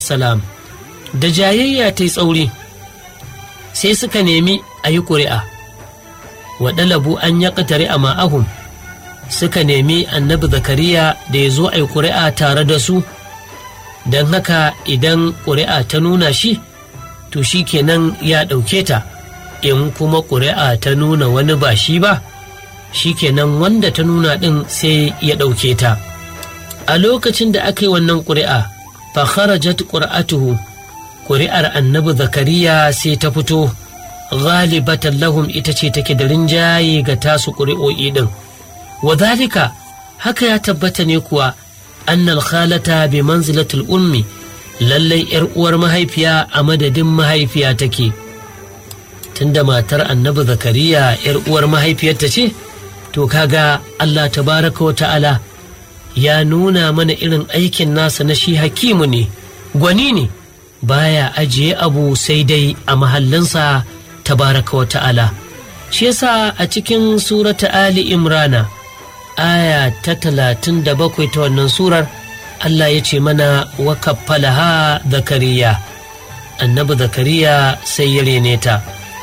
salam da jayayya ta yi tsauri sai suka nemi a yi ƙuri'a, wa ɗalabu an ya ƙatare a ma'ahum, suka nemi annabi Zakariya da ya zo a yi ƙuri'a tare da su, don haka idan ƙuri'a ta nuna shi to shi kenan ya ɗauke ta, in kuma ƙuri'a ta nuna wani ba shi ba shi kenan wanda ta nuna ɗin sai ya ɗauke ta. A lokacin da aka yi wannan ƙuri'a, fa kharajat ƙuri'atuhu, ƙuri'ar annabi Zakariya sai ta fito ghalibatan lahum, ita ce take da rinjaye ga tasu ƙuri'o'i ɗin. Wa zalika, haka ya tabbata ne kuwa annal khalata bi manzilatul ummi, lallai yar uwar mahaifiya a madadin mahaifiya take. Tunda matar annabi Zakariya yar uwar mahaifiyarta ce, to kaga Allah tabaraka wa ta'ala ya nuna mana irin aikin nasa na shi hakimu ne, gwani ne, baya ajiye abu sai dai a mahallinsa tabaraka wa ta'ala. Shi yasa a cikin surata Ali Imrana aya ta 37 ta wannan surar Allah ya ce mana wa kaffalaha Zakariya, annabi Zakariya sai ya rene ta.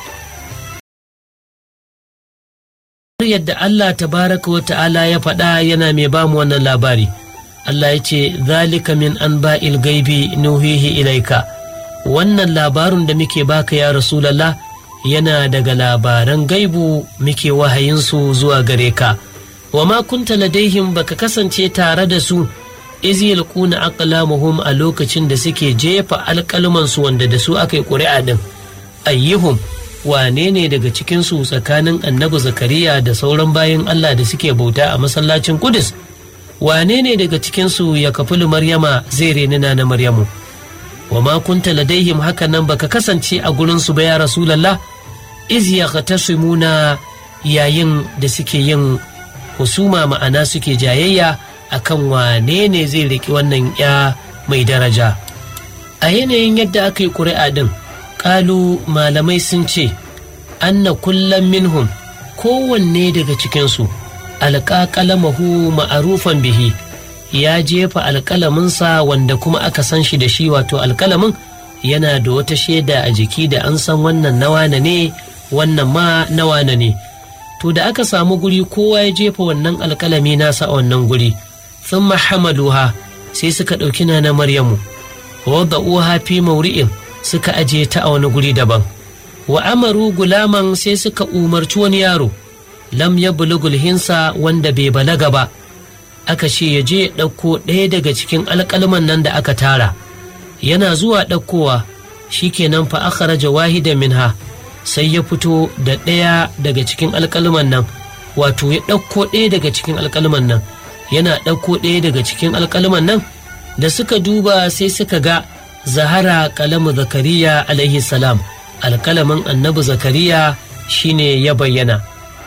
Yadda Allah tabaraka wa ta'ala ya faɗa yana mai bamu wannan labari, Allah ya ce zalika min anba'il gaibi nuhihi ilaika, wannan labarin da muke baka ya Rasulallah yana daga labaran gaibu muke wahayinsu zuwa gare ka. Wa ma kunta ladaihim, baka kasance tare da su iz yalquna aqlamuhum, a lokacin da suke jefa alƙalmansu wanda da su aka yi ƙuri'a din. Ayyuhum, wane ne daga cikinsu tsakanin annabi Zakariya da sauran bayan Allah da suke bauta a masallacin Kudus? Wane ne daga cikinsu ya kafulu Maryama zai reni na Maryamu? Wa ma kunta ladaihim, haka nan baka kasance a gurinsu ba ya Rasulallah iz yaqtasimuna, yayin da suke yin husuma, ma'ana suke jayayya akan wane ne zai riki wannan ya mai daraja. A yanayin yadda aka yi ƙuri'a din, ƙalu malamai sun ce anna kullum minhum, kowanne daga cikinsu alƙa qalamahu ma'arufan bihi, ya jefa alƙalaminsa wanda kuma aka san shi da shi, wato alƙalamin yana da wata shaida a jiki da an san wannan nawana ne, wannan ma nawana ne. To da aka samu guri kowa ya jefa wannan alƙalami nasa a wannan guri, sun mahamaluha, sai suka ɗauki na Maryamu, wadda uha fi mauri'in, suka ajiye ta a wani guri daban. Wa amaru gulaman, sai suka umarci wani yaro, lam ya bulugul hinsa, wanda bai balaga ba, aka ce ya je ɗauko ɗaya daga cikin alƙalman nan da aka tara. Yana zuwa ɗaukowa, shikenan fa akhraja wahida minha, sai ya fito da ɗaya daga cikin alƙalman nan, wato ya ɗauko ɗaya daga cikin alƙalman nan. Yana ɗauko ɗaya daga cikin alƙalman nan, da suka duba sai suka ga zahara kalamu Zakariya alaihi salam, alƙalamin annabi Zakariya shine ya bayyana.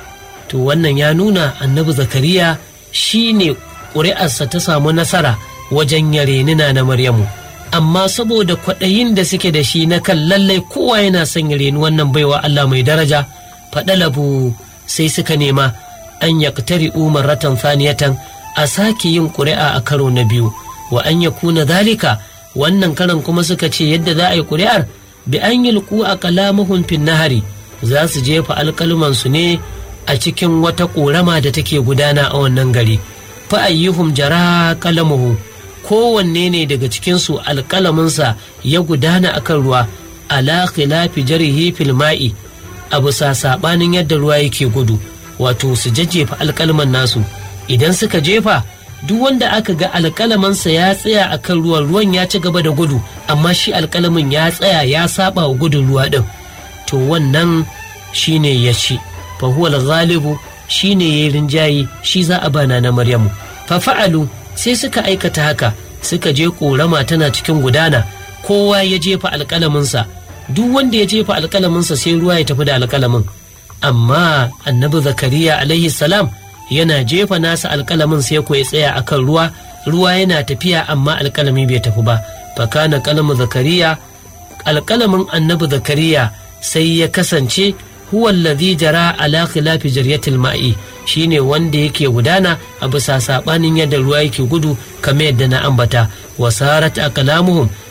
To wannan ya nuna annabi Zakariya shine ƙuri'arsa ta samu nasara wajen yarenina na Maryamu, amma saboda kwaɗayin da suke da shi na kan lallai kowa yana son ya reni wannan baiwa Allah mai daraja, faɗalabu, sai suka nema an yaqtari umaratan thaniyatan, a sake yin ƙuri'a a karo na biyu, wa an yakuna zalika, wannan karan kuma suka ce yadda za a yi ƙuri'ar bi an yulqu aqlamuhum fin nahari, za su jefa alƙalmansu ne a cikin wata ƙorama da take gudana a wannan gari. Fa ayyuhum jara qalamuhu, kowanne ne daga cikinsu alƙalaminsa ya gudana akan ruwa, ala khilafi jarihi fil ma'i, a bisa saɓanin yadda ruwa yake gudu, wato su jajjefa alƙalman nasu. Idan suka jefa, duk wanda aka ga alƙalamansa ya tsaya a kan ruwan ya ci gaba da gudu, amma shi alƙalamin ya tsaya ya saba wa gudun ruwa ɗin, to wannan shine ya ci. Fahuwal ghalibu, shine ya rinjaye, shi za a bana na Maryamu. Fa fa'alu, sai suka aikata haka, suka je ƙorama tana cikin gudana, kowa ya jefa alƙalaminsa, duk wanda ya jefa alƙalaminsa sai ruwa ya tafi da alƙalamin. Amma annabi Zakariya alaihi salam yana jefa nasa alƙalamin sai ko ya tsaya akan ruwa, ruwa yana tafiya amma alƙalami bai tafi ba. Fakana kalamu Zakariya, alƙalamin annabi Zakariya sai ya kasance huwa alladhi jara ala khilafi jaryatil ma'i, shine wanda yake gudana a bisa sabanin yadda ruwa yake gudu, kamar yadda na ambata. Wasarat aqlamuhum,